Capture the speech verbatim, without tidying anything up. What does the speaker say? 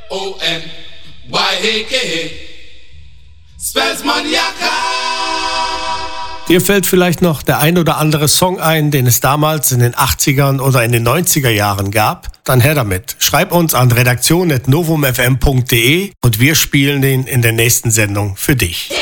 O N Y A K. Spells Maniaca. Dir fällt vielleicht noch der ein oder andere Song ein, den es damals in den achtzigern oder in den neunziger Jahren gab? Dann her damit. Schreib uns an redaktion at novum f m punkt d e und wir spielen den in der nächsten Sendung für dich.